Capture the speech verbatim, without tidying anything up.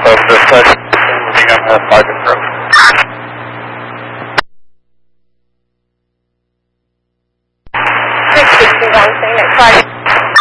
of the session moving on the target road. six sixty-one, saying at five.